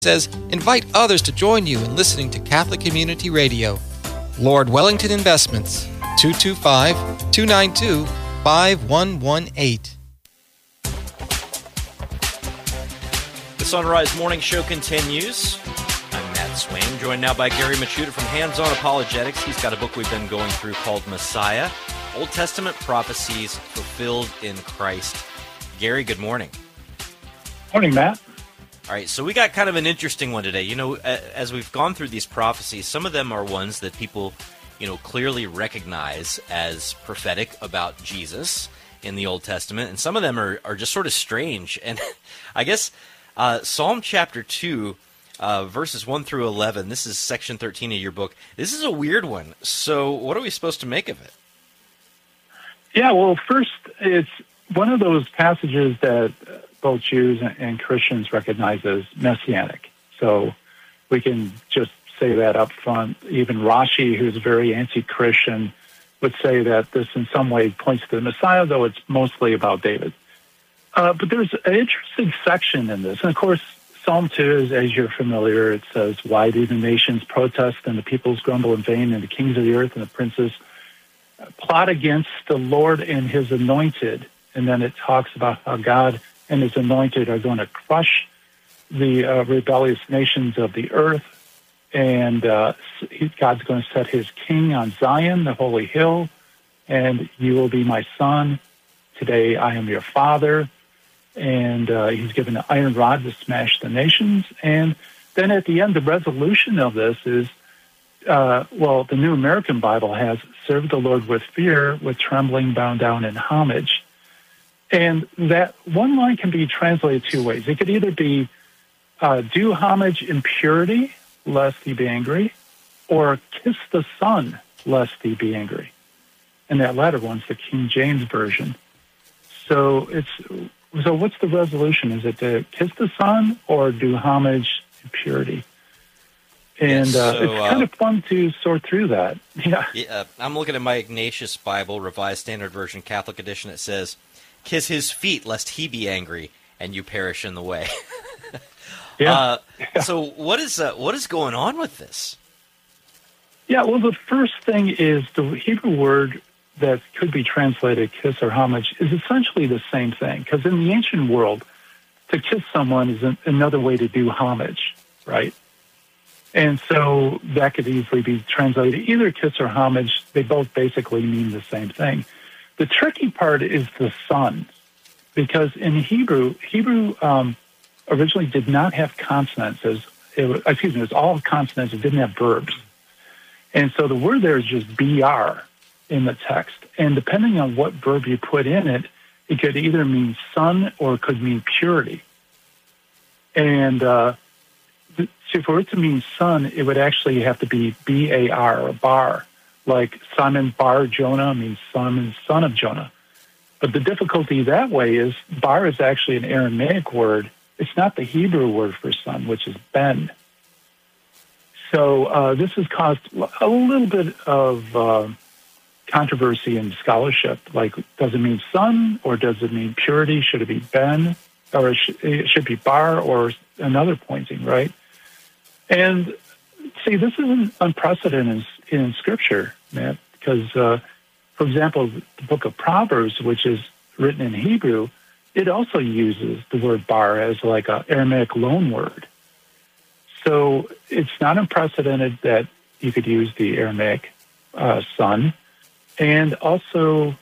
says, invite others to join you in listening to Catholic Community Radio. Lord Wellington Investments, 225-292-5118. The Sunrise Morning Show continues. I'm Matt Swain, joined now by Gary Machuda from Hands On Apologetics. He's got a book we've been going through called Messiah, Old Testament Prophecies Fulfilled in Christ. Gary, good morning. Morning, Matt. All right, so we got kind of an interesting one today. You know, as we've gone through these prophecies, some of them are ones that people, clearly recognize as prophetic about Jesus in the Old Testament, and some of them are just sort of strange. And I guess Psalm chapter 2, verses 1 through 11, this is section 13 of your book. This is a weird one. So what are we supposed to make of it? Yeah, well, first, it's one of those passages that both Jews and Christians recognize as messianic. So we can just say that up front. Even Rashi, who's very anti-Christian, would say that this in some way points to the Messiah, though it's mostly about David. But there's an interesting section in this. And of course, Psalm 2 is, as you're familiar, it says, why do the nations protest and the peoples grumble in vain, and the kings of the earth and the princes plot against the Lord and his anointed. And then it talks about how God and his anointed are going to crush the rebellious nations of the earth. And God's going to set his king on Zion, the holy hill, and you will be my son. Today I am your father. And he's given an iron rod to smash the nations. And then at the end, the resolution of this is, the New American Bible has, serve the Lord with fear, with trembling, bound down in homage. And that one line can be translated two ways. It could either be do homage in purity, lest he be angry, or kiss the Son, lest he be angry. And that latter one's the King James Version. So what's the resolution? Is it to kiss the Son or do homage in purity? And it's kind of fun to sort through that. Yeah. I'm looking at my Ignatius Bible, Revised Standard Version, Catholic Edition. It says, kiss his feet, lest he be angry, and you perish in the way. Yeah. So what is going on with this? Yeah, well, the first thing is the Hebrew word that could be translated kiss or homage is essentially the same thing, because in the ancient world, to kiss someone is another way to do homage, right? And so that could easily be translated either kiss or homage. They both basically mean the same thing. The tricky part is the Son, because in Hebrew originally did not have consonants. It was all consonants. It didn't have verbs. And so the word there is just br in the text. And depending on what verb you put in it, it could either mean son or it could mean purity. And so for it to mean son, it would actually have to be bar or bar. Like Simon Bar Jonah means Simon, son of Jonah. But the difficulty that way is bar is actually an Aramaic word. It's not the Hebrew word for son, which is ben. So this has caused a little bit of controversy in scholarship. Like, does it mean son or does it mean purity? Should it be ben? Or it should be bar or another pointing, right? And see, this is unprecedented in Scripture, Matt, because, for example, the book of Proverbs, which is written in Hebrew, it also uses the word bar as like an Aramaic loan word. So it's not unprecedented that you could use the Aramaic son. And also,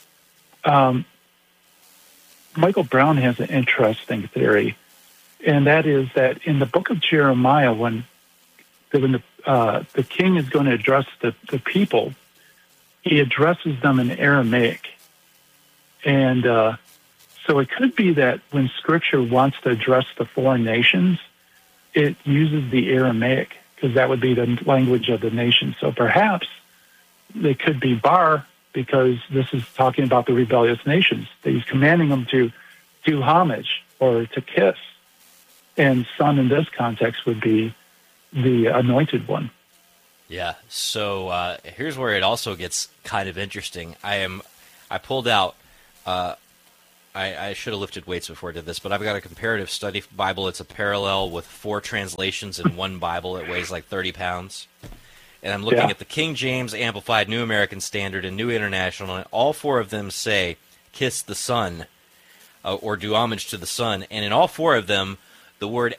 Michael Brown has an interesting theory, and that is that in the book of Jeremiah, when the king is going to address the people, he addresses them in Aramaic. And so it could be that when Scripture wants to address the foreign nations, it uses the Aramaic, because that would be the language of the nation. So perhaps they could be bar, because this is talking about the rebellious nations, that he's commanding them to do homage or to kiss. And son in this context would be the anointed one. Yeah, so here's where it also gets kind of interesting. I pulled out I should have lifted weights before I did this, but I've got a comparative study Bible. It's a parallel with 4 translations in one Bible. It weighs like 30 pounds. And I'm looking at the King James, Amplified, New American Standard, and New International, and all 4 of them say, kiss the Son, or do homage to the Son. And in all 4 of them, the word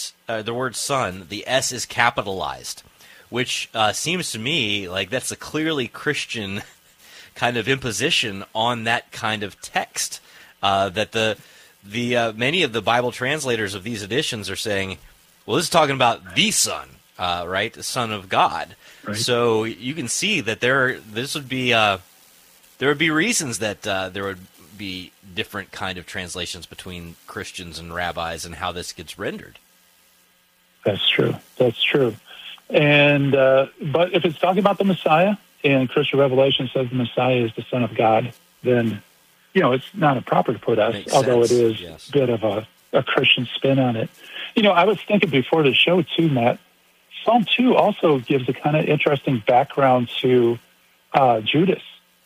Son, the S is capitalized, which seems to me like that's a clearly Christian kind of imposition on that kind of text. That the many of the Bible translators of these editions are saying, well, this is talking about the Son, right, the Son of God. Right. So you can see that there would be reasons that there would be different kind of translations between Christians and rabbis and how this gets rendered. That's true. And but if it's talking about the Messiah, and Christian Revelation says the Messiah is the Son of God, then it's not improper to put us, although it is a bit of a Christian spin on it. I was thinking before the show too, Matt, Psalm 2 also gives a kind of interesting background to Judas.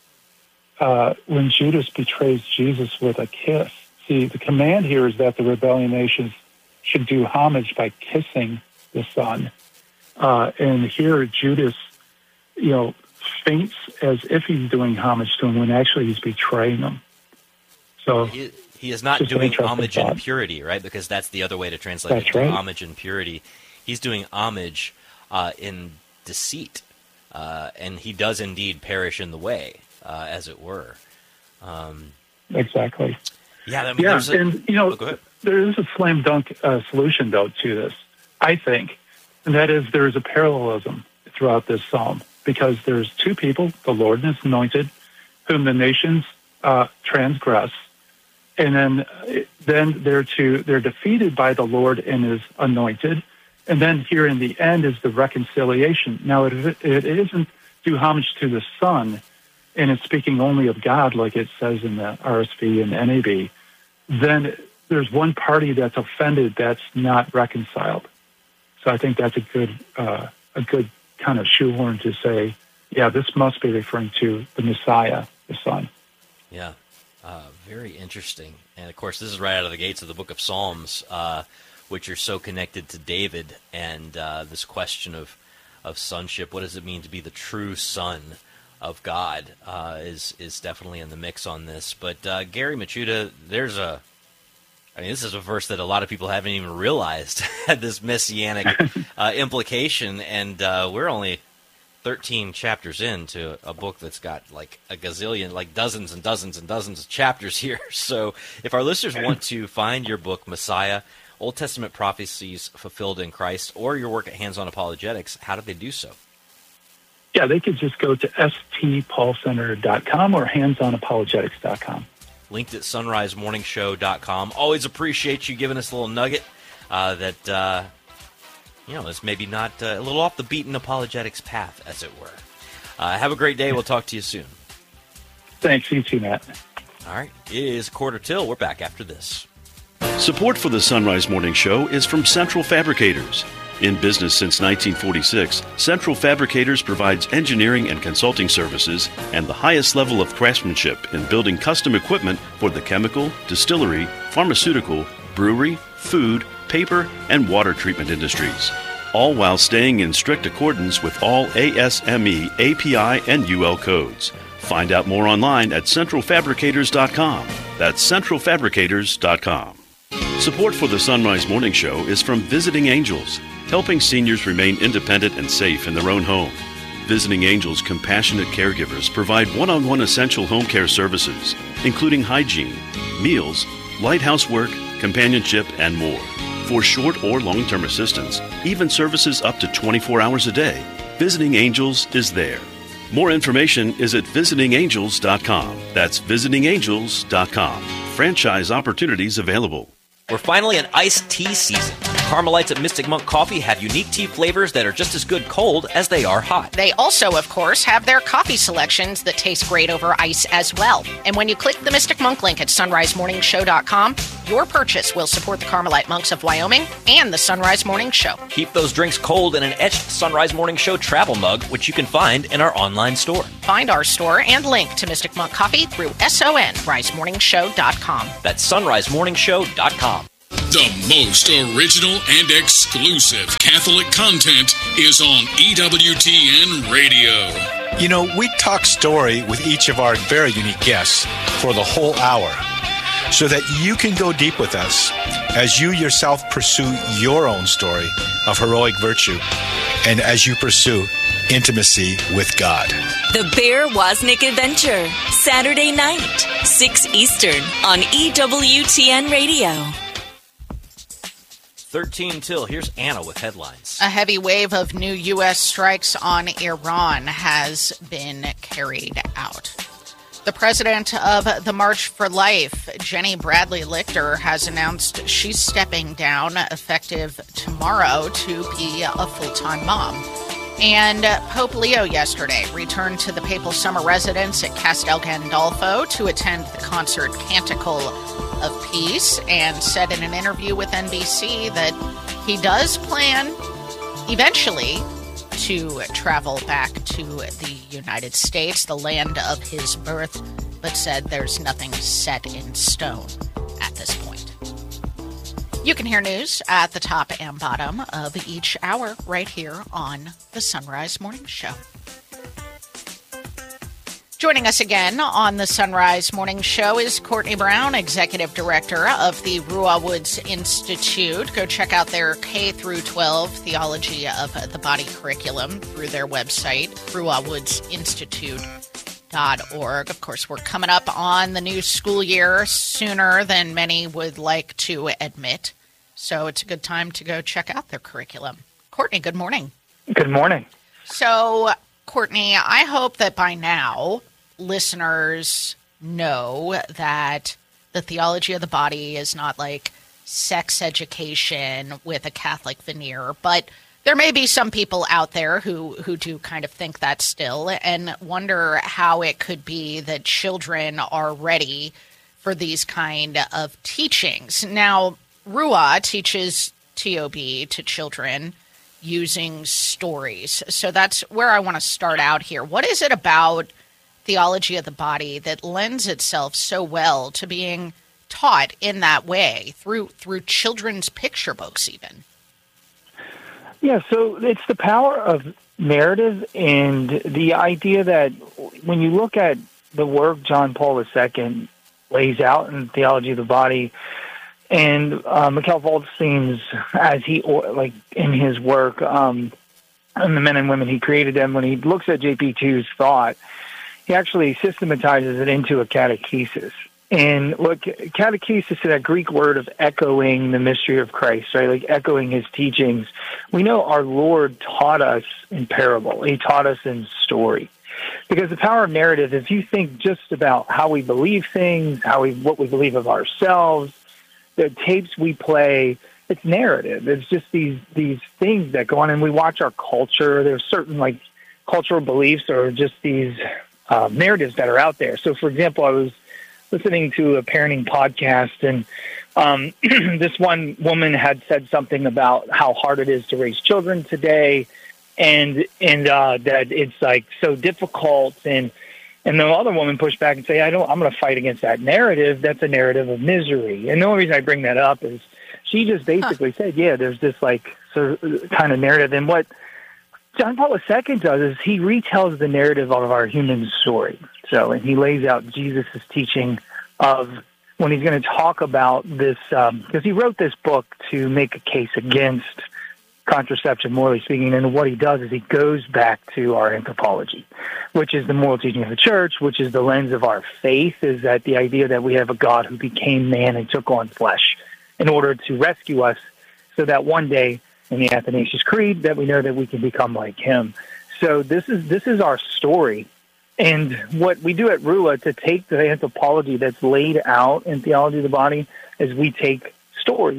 When Judas betrays Jesus with a kiss. See, the command here is that the rebellion nations should do homage by kissing the Son. And here Judas, faints as if he's doing homage to him when actually he's betraying him. So he is not doing homage in purity, right? Because that's the other way to translate it. Right. Homage in purity. He's doing homage in deceit, and he does indeed perish in the way, as it were. Exactly. Yeah, go ahead. There is a slam dunk solution, though, to this, I think, and that is there is a parallelism throughout this psalm, because there's 2 people, the Lord and His anointed, whom the nations transgress, and then they're defeated by the Lord and His anointed, and then here in the end is the reconciliation. Now it isn't do homage to the Son, and it's speaking only of God, like it says in the RSV and NAB. Then there's one party that's offended that's not reconciled. So I think that's a good kind of shoehorn to say, yeah, this must be referring to the Messiah, the Son. Yeah, very interesting. And, of course, this is right out of the gates of the book of Psalms, which are so connected to David and this question of sonship. What does it mean to be the true son of God is definitely in the mix on this. But, Gary Michuta, this is a verse that a lot of people haven't even realized had this messianic implication, and we're only 13 chapters into a book that's got like a gazillion, like dozens and dozens and dozens of chapters here. So if our listeners want to find your book, Messiah, Old Testament Prophecies Fulfilled in Christ, or your work at Hands On Apologetics, how do they do so? Yeah, they could just go to stpaulcenter.com or handsonapologetics.com. Linked at sunrisemorningshow.com. Always appreciate you giving us a little nugget that is maybe not a little off the beaten apologetics path, as it were. Have a great day. We'll talk to you soon. Thanks. You too, Matt. All right. It is 1:45. We're back after this. Support for the Sunrise Morning Show is from Central Fabricators. In business since 1946, Central Fabricators provides engineering and consulting services and the highest level of craftsmanship in building custom equipment for the chemical, distillery, pharmaceutical, brewery, food, paper, and water treatment industries, all while staying in strict accordance with all ASME, API, and UL codes. Find out more online at centralfabricators.com. That's centralfabricators.com. Support for the Sunrise Morning Show is from Visiting Angels, helping seniors remain independent and safe in their own home. Visiting Angels compassionate caregivers provide one-on-one essential home care services, including hygiene, meals, light housework, companionship, and more. For short or long-term assistance, even services up to 24 hours a day, Visiting Angels is there. More information is at visitingangels.com. That's visitingangels.com. Franchise opportunities available. We're finally in iced tea season. Carmelites at Mystic Monk Coffee have unique tea flavors that are just as good cold as they are hot. They also, of course, have their coffee selections that taste great over ice as well. And when you click the Mystic Monk link at sunrisemorningshow.com, your purchase will support the Carmelite Monks of Wyoming and the Sunrise Morning Show. Keep those drinks cold in an etched Sunrise Morning Show travel mug, which you can find in our online store. Find our store and link to Mystic Monk Coffee through sunrisemorningshow.com. That's sunrisemorningshow.com. The most original and exclusive Catholic content is on EWTN Radio. You know, we talk story with each of our very unique guests for the whole hour so that you can go deep with us as you yourself pursue your own story of heroic virtue and as you pursue intimacy with God. The Bear Wozniak Adventure, Saturday night, 6 Eastern on EWTN Radio. 13 till. Here's Anna with headlines. A heavy wave of new U.S. strikes on Iran has been carried out. The president of the March for Life, Jenny Bradley Lichter, has announced she's stepping down effective tomorrow to be a full-time mom. And Pope Leo yesterday returned to the papal summer residence at Castel Gandolfo to attend the concert Canticle of Peace, and said in an interview with NBC that he does plan eventually to travel back to the United States, the land of his birth, but said there's nothing set in stone at this point. You can hear news at the top and bottom of each hour right here on the Sunrise Morning Show. Joining us again on the Sunrise Morning Show is Courtney Brown, Executive Director of the Ruah Woods Institute. Go check out their K-12 Theology of the Body curriculum through their website, ruahwoodsinstitute.org. Of course, we're coming up on the new school year sooner than many would like to admit, so it's a good time to go check out their curriculum. Courtney, good morning. Good morning. So, Courtney, I hope that by now listeners know that the theology of the body is not like sex education with a Catholic veneer, but there may be some people out there who do kind of think that still and wonder how it could be that children are ready for these kind of teachings. Now, Ruah teaches TOB to children using stories. So that's where I want to start out here. What is it about theology of the body that lends itself so well to being taught in that way through children's picture books even? Yeah, so it's the power of narrative and the idea that when you look at the work John Paul II lays out in Theology of the Body, and Mikhail Waldstein's, as he, like in his work, and the men and women he created them, when he looks at JP2's thought, he actually systematizes it into a catechesis. And look, catechesis is that Greek word of echoing the mystery of Christ, right? Like echoing his teachings. We know our Lord taught us in parable. He taught us in story. Because the power of narrative, if you think just about how we believe things, what we believe of ourselves, the tapes we play, it's narrative. It's just these things that go on, and we watch our culture. There's certain like cultural beliefs or just these narratives that are out there. So, for example, I was listening to a parenting podcast, and this one woman had said something about how hard it is to raise children today, and that it's like so difficult. And the other woman pushed back and say, I'm going to fight against that narrative. That's a narrative of misery. And the only reason I bring that up is she just basically said, yeah, there's this like sort of kind of narrative. And what John Paul II does is he retells the narrative of our human story. So, and he lays out Jesus' teaching of when he's going to talk about this, because he wrote this book to make a case against contraception, morally speaking, and what he does is he goes back to our anthropology, which is the moral teaching of the church, which is the lens of our faith, is that the idea that we have a God who became man and took on flesh in order to rescue us so that one day in the Athanasius Creed that we know that we can become like him. So this is our story. And what we do at Ruah to take the anthropology that's laid out in Theology of the Body is we take stories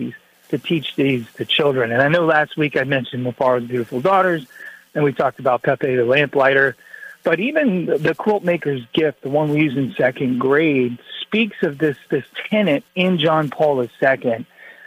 to teach these to children. And I know last week I mentioned Maparo's Beautiful Daughters, and we talked about Pepe the Lamplighter. But even the Quilt Maker's Gift, the one we use in second grade, speaks of this tenet in John Paul II.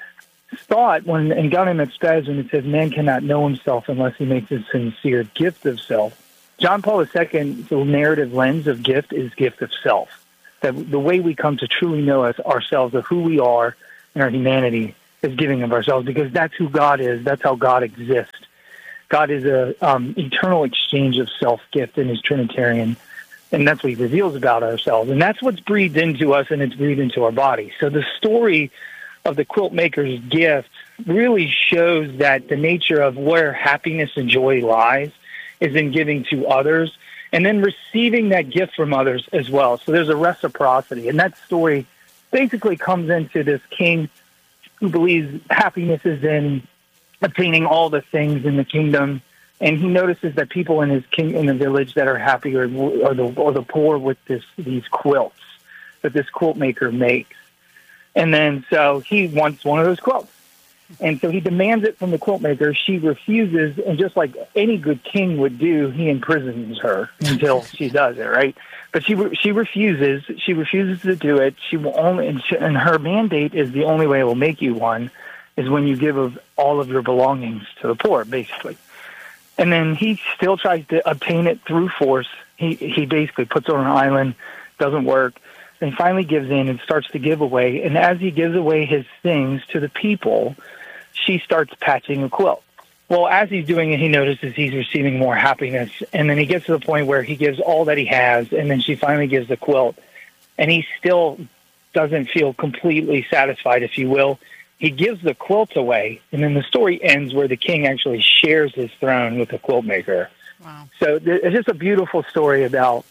Thought when in Gaudium et Spes, when it says man cannot know himself unless he makes a sincere gift of self, John Paul II's narrative lens of gift is gift of self. That the way we come to truly know ourselves, of who we are and our humanity, is giving of ourselves, because that's who God is. That's how God exists. God is a eternal exchange of self-gift in his Trinitarian, and that's what he reveals about ourselves. And that's what's breathed into us, and it's breathed into our body. So the story of the Quilt Maker's Gift really shows that the nature of where happiness and joy lies is in giving to others and then receiving that gift from others as well. So there's a reciprocity. And that story basically comes into this king who believes happiness is in obtaining all the things in the kingdom. And he notices that people in the village that are happy are the poor with these quilts that this quilt maker makes. And then so he wants one of those quilts. And so he demands it from the quilt maker. She refuses, and just like any good king would do, he imprisons her until she does it, right? But she refuses. She refuses to do it. She will only, and her mandate is the only way it will make you one is when you give of all of your belongings to the poor, basically. And then he still tries to obtain it through force. He basically puts her on an island, doesn't work. And he finally gives in and starts to give away. And as he gives away his things to the people, she starts patching a quilt. Well, as he's doing it, he notices he's receiving more happiness. And then he gets to the point where he gives all that he has, and then she finally gives the quilt. And he still doesn't feel completely satisfied, if you will. He gives the quilt away, and then the story ends where the king actually shares his throne with the quilt maker. Wow. So it's just a beautiful story about,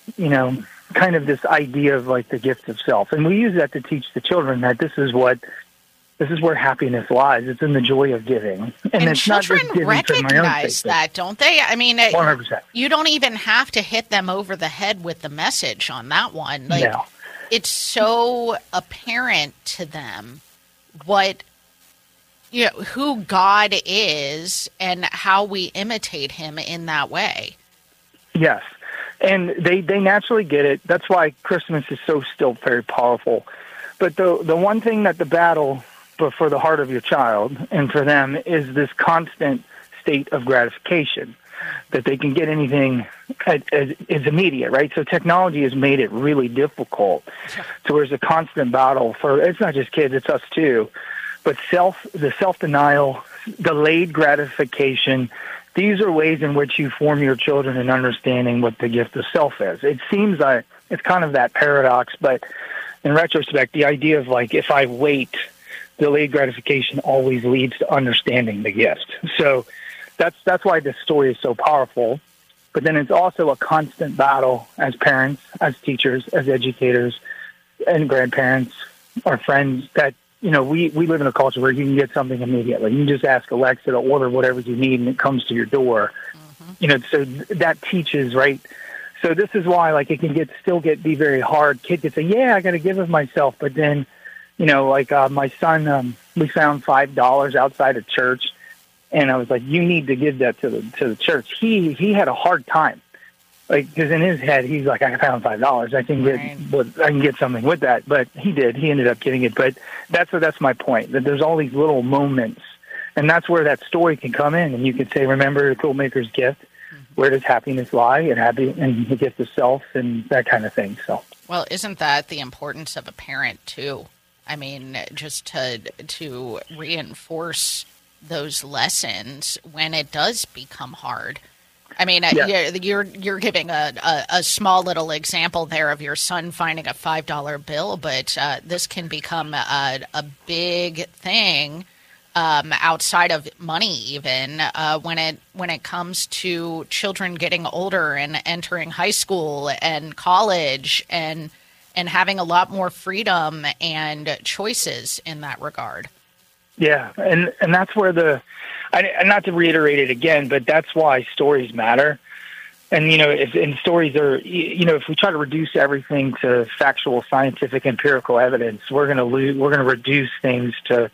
kind of this idea of like the gift of self. And we use that to teach the children that this is where happiness lies. It's in the joy of giving. And it's not just giving recognize that, don't they? I mean, 100%. You don't even have to hit them over the head with the message on that one. No. It's so apparent to them who God is and how we imitate him in that way. Yes. And they naturally get it. That's why Christmas is so still very powerful. But the one thing that the battle for the heart of your child and for them is this constant state of gratification, that they can get anything is immediate, right? So technology has made it really difficult. So there's a constant battle for, it's not just kids, it's us too. But the self-denial, delayed gratification, these are ways in which you form your children in understanding what the gift of self is. It seems like it's kind of that paradox, but in retrospect, the idea of like, if I wait, delayed gratification always leads to understanding the gift. So that's why this story is so powerful. But then it's also a constant battle as parents, as teachers, as educators, and grandparents, or friends that, we live in a culture where you can get something immediately. You just ask Alexa to order whatever you need, and it comes to your door. Mm-hmm. So that teaches, right? So this is why, like, it can be very hard. Kid can say, "Yeah, I got to give of myself," but then, my son, we found $5 outside of church, and I was like, "You need to give that to the church." He had a hard time. Because in his head, he's like, I found $5. I can get something with that. But he did. He ended up getting it. But that's my point. That there's all these little moments, and that's where that story can come in. And you can say, remember the Quilt Maker's Gift. Mm-hmm. Where does happiness lie? And the gift of self, and that kind of thing. So, well, isn't that the importance of a parent too? I mean, just to reinforce those lessons when it does become hard. I mean, you're giving a small little example there of your son finding a $5 bill, but this can become a big thing outside of money, even when it comes to children getting older and entering high school and college and having a lot more freedom and choices in that regard. Yeah, and that's where and not to reiterate it again, but that's why stories matter. And, if stories are, if we try to reduce everything to factual, scientific, empirical evidence, we're going to reduce things to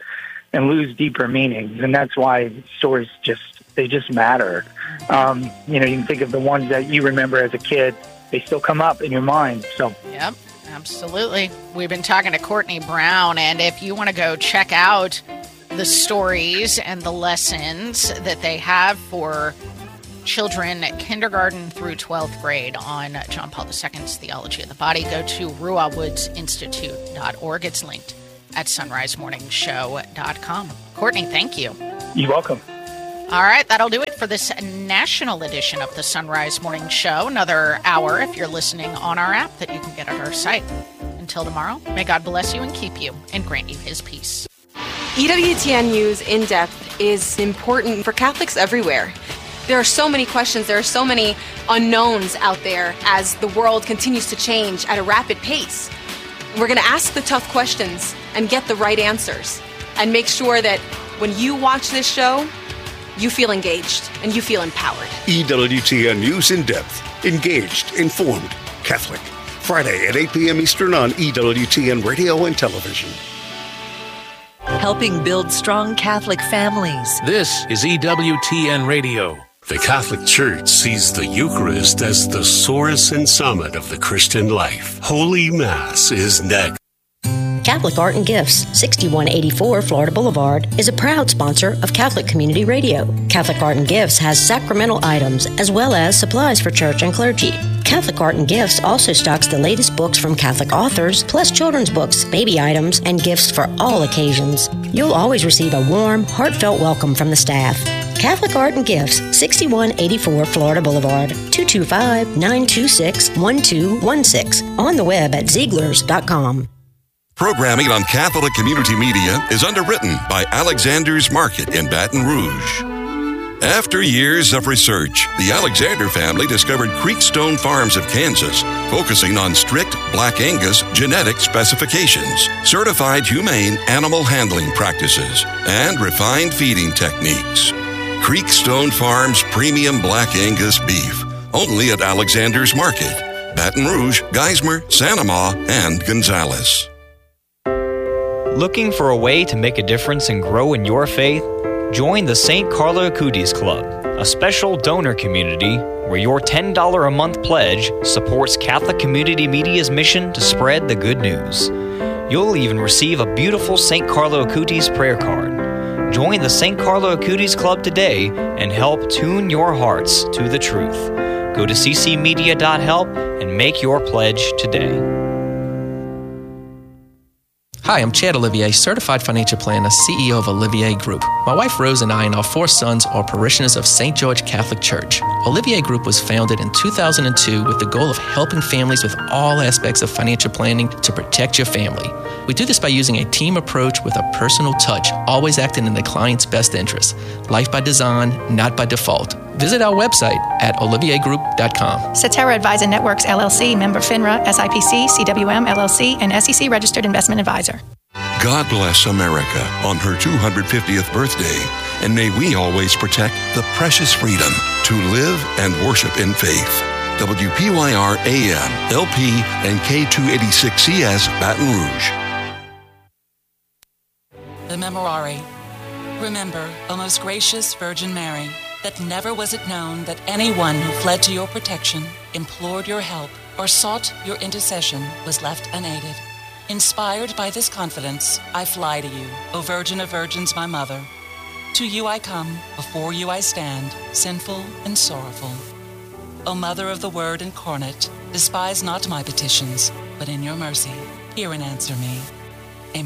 and lose deeper meanings. And that's why stories just matter. You can think of the ones that you remember as a kid. They still come up in your mind. So. Yep, absolutely. We've been talking to Courtney Brown, and if you want to go check out the stories and the lessons that they have for children kindergarten through 12th grade on John Paul II's Theology of the Body, go to ruahwoodsinstitute.org. It's linked at sunrisemorningshow.com. Courtney, thank you. You're welcome. All right, that'll do it for this national edition of the Sunrise Morning Show. Another hour if you're listening on our app that you can get at our site. Until tomorrow, may God bless you and keep you and grant you his peace. EWTN News In Depth is important for Catholics everywhere. There are so many questions, there are so many unknowns out there as the world continues to change at a rapid pace. We're going to ask the tough questions and get the right answers and make sure that when you watch this show, you feel engaged and you feel empowered. EWTN News In Depth. Engaged, informed, Catholic. Friday at 8 p.m. Eastern on EWTN Radio and Television. Helping build strong Catholic families. This is EWTN Radio. The Catholic Church sees the Eucharist as the source and summit of the Christian life. Holy Mass is next. Catholic Art and Gifts, 6184 Florida Boulevard, is a proud sponsor of Catholic Community Radio. Catholic Art and Gifts has sacramental items as well as supplies for church and clergy. Catholic Art and Gifts also stocks the latest books from Catholic authors, plus children's books, baby items, and gifts for all occasions. You'll always receive a warm, heartfelt welcome from the staff. Catholic Art and Gifts, 6184 Florida Boulevard, 225-926-1216. On the web at Zieglers.com. Programming on Catholic Community Media is underwritten by Alexander's Market in Baton Rouge. After years of research, the Alexander family discovered Creekstone Farms of Kansas, focusing on strict Black Angus genetic specifications, certified humane animal handling practices, and refined feeding techniques. Creekstone Farms Premium Black Angus Beef, only at Alexander's Market, Baton Rouge, Geismar, Santa Ma, and Gonzales. Looking for a way to make a difference and grow in your faith? Join the St. Carlo Acutis Club, a special donor community where your $10 a month pledge supports Catholic Community Media's mission to spread the good news. You'll even receive a beautiful St. Carlo Acutis prayer card. Join the St. Carlo Acutis Club today and help tune your hearts to the truth. Go to ccmedia.help and make your pledge today. Hi, I'm Chad Olivier, Certified Financial Planner, CEO of Olivier Group. My wife Rose and I and our 4 sons are parishioners of St. George Catholic Church. Olivier Group was founded in 2002 with the goal of helping families with all aspects of financial planning to protect your family. We do this by using a team approach with a personal touch, always acting in the client's best interest. Life by design, not by default. Visit our website at oliviergroup.com. Cetera Advisor Networks, LLC, member FINRA, SIPC, CWM, LLC, and SEC registered investment advisor. God bless America on her 250th birthday, and may we always protect the precious freedom to live and worship in faith. WPYR AM, LP, and K286CS Baton Rouge. The Memorare. Remember, O most gracious Virgin Mary, that never was it known that anyone who fled to your protection, implored your help, or sought your intercession was left unaided. Inspired by this confidence, I fly to you, O Virgin of Virgins, my Mother. To you I come, before you I stand, sinful and sorrowful. O Mother of the Word incarnate, despise not my petitions, but in your mercy, hear and answer me.